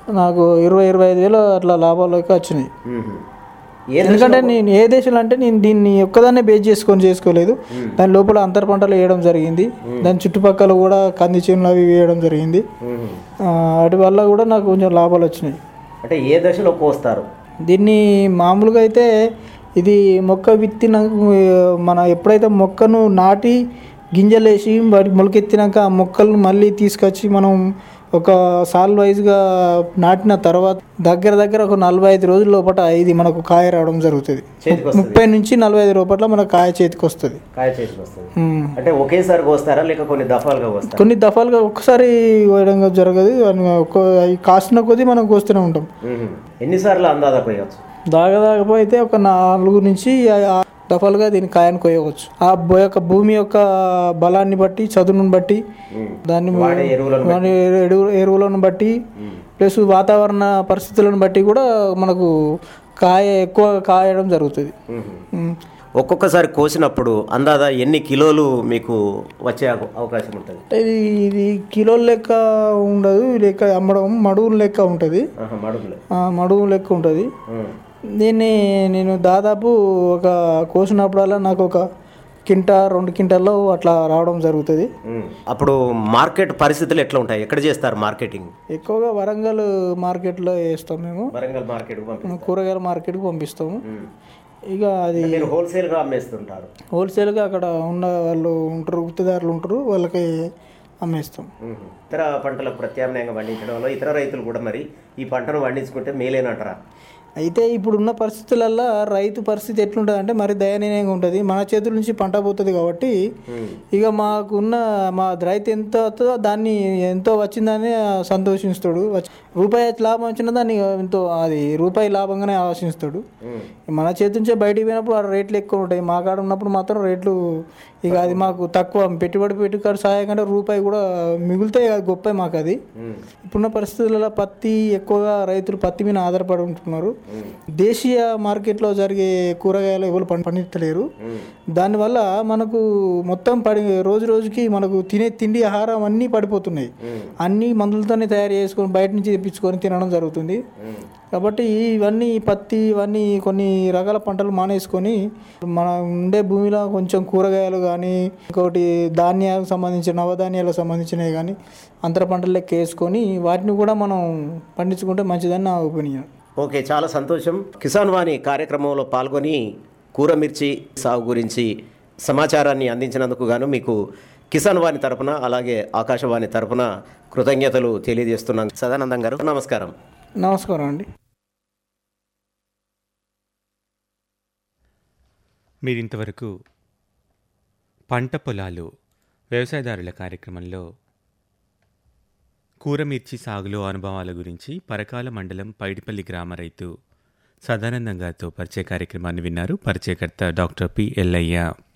నాకు 20-25 వేలు అట్లా లాభాలకి వచ్చినాయి. ఎందుకంటే నేను ఏ దేశంలో అంటే నేను దీన్ని ఒక్కదాన్నే బేస్ చేసుకొని చేసుకోలేదు. దాని లోపల అంతర పంటలు వేయడం జరిగింది. దాని చుట్టుపక్కల కూడా కంది చేనులు అవి వేయడం జరిగింది. వాటి వల్ల కూడా నాకు కొంచెం లాభాలు వచ్చినాయి. అంటే ఏ దశలో కోస్తారు దీన్ని? మామూలుగా అయితే ఇది మొక్క విత్తిన మన ఎప్పుడైతే మొక్కను నాటి గింజలు వేసి వాటి మొలకెత్తినాక ఆ మొక్కలను మళ్ళీ తీసుకొచ్చి మనం ఒక సాల్ వైజ్గా నాటిన తర్వాత దగ్గర ఒక 45 రోజుల లోపల ఇది మనకు కాయ రావడం జరుగుతుంది. 30 నుంచి 45 లోపల మనకు కాయ చేతికి వస్తుంది. అంటే ఒకేసారి కోస్తారా లేక కొన్ని దఫాలుగా కోస్తారా? కొన్ని దఫాలుగా ఒక్కసారి కోయడం జరగదు. కాసిన కొద్దీ మనం కోస్తూనే ఉంటాం. ఎన్నిసార్లు అందాదా కోయవచ్చు? దాగపోయితే ఒక 4 నుంచి 6 దఫాలుగా దీన్ని కాయను కోయవచ్చు. ఆ యొక్క భూమి యొక్క బలాన్ని బట్టి, చదువును బట్టి, దాన్ని ఎరువులను బట్టి, ప్లస్ వాతావరణ పరిస్థితులను బట్టి కూడా మనకు కాయ ఎక్కువ కాయడం జరుగుతుంది. ఒక్కొక్కసారి కోసినప్పుడు అందాదా ఎన్ని కిలోలు మీకు వచ్చే అవకాశం ఉంటుంది? ఇది కిలోల లెక్క ఉండదు, లెక్క అమ్మడం మడుగుల లెక్క ఉంటుంది. మడుగు లెక్క ఉంటుంది. దీన్ని నేను దాదాపు ఒక కోసినప్పుడల్లా నాకు ఒక 1-2 క్వింటాల్లో అట్లా రావడం జరుగుతుంది. అప్పుడు మార్కెట్ పరిస్థితులు ఎట్లా ఉంటాయి? ఎక్కడ చేస్తారు మార్కెటింగ్? ఎక్కువగా వరంగల్ మార్కెట్లో వేస్తాం మేము. వరంగల్ మార్కెట్ కూరగాయల మార్కెట్కి పంపిస్తాము. ఇక అది హోల్సేల్గా అమ్మేస్తుంటారు. హోల్సేల్గా అక్కడ ఉన్న వాళ్ళు ఉంటారు, గుత్తదారులు ఉంటారు, వాళ్ళకి అమ్మేస్తాం. ఇతర పంటలకు ప్రత్యామ్నాయంగా పండించడం వల్ల ఇతర రైతులు కూడా మరి ఈ పంటను పండించుకుంటే మేలేనంటారా? అయితే ఇప్పుడున్న పరిస్థితులలో రైతు పరిస్థితి ఎట్లుంటుంది అంటే మరి దయనీయంగా ఉంటుంది. మన చేతుల నుంచి పంట పోతుంది కాబట్టి ఇక మా రైతు ఎంత వస్తుందో దాన్ని ఎంతో వచ్చిందని సంతోషిస్తాడు. రూపాయి లాభం వచ్చినా దాన్ని ఎంతో అది రూపాయి లాభంగానే ఆలోచిస్తాడు. మన చేతి నుంచే బయటికి పోయినప్పుడు ఆ రేట్లు ఎక్కువ ఉంటాయి. మా కాడ ఉన్నప్పుడు మాత్రం రేట్లు ఇక అది మాకు తక్కువ. పెట్టుబడి సాయం కంటే రూపాయి కూడా మిగులుతాయి, అది గొప్ప మాకు. అది ఇప్పుడున్న పరిస్థితులలో పత్తి ఎక్కువగా రైతులు పత్తి మీద ఆధారపడి ఉంటున్నారు. దేశీయ మార్కెట్లో జరిగే కూరగాయలు ఎవరు పండించలేరు. దానివల్ల మనకు మొత్తం రోజు రోజుకి మనకు తినే తిండి ఆహారం అన్నీ పడిపోతున్నాయి. అన్నీ మందులతోనే తయారు చేసుకొని బయట నుంచి తెప్పించుకొని తినడం జరుగుతుంది. కాబట్టి పత్తి ఇవన్నీ కొన్ని రకాల పంటలు మానేసుకొని మన ఉండే భూమిలో కొంచెం కూరగాయలు కానీ ఇంకోటి ధాన్యాలకు సంబంధించిన నవధాన్యాలకు సంబంధించినవి కానీ అంతర పంటలు లెక్క వేసుకొని వాటిని కూడా మనం పండించుకుంటే మంచిదని నా ఒపీనియన్. ఓకే, చాలా సంతోషం. కిసాన్ వాణి కార్యక్రమంలో పాల్గొని కూరమిర్చి సాగు గురించి సమాచారాన్ని అందించినందుకు గాను మీకు కిసాన్ వాణి తరపున అలాగే ఆకాశవాణి తరపున కృతజ్ఞతలు తెలియజేస్తున్నాను. సదానందం గారు నమస్కారం. నమస్కారం అండి. మీరింతవరకు పంట పొలాలు వ్యవసాయదారుల కార్యక్రమంలో కూరమిర్చి సాగులో అనుభవాల గురించి పరకాల మండలం పైడిపల్లి గ్రామ రైతు సదానందం గారితో పరిచయ కార్యక్రమాన్ని విన్నారు. పరిచయకర్త డాక్టర్ పి. ఎల్లయ్య.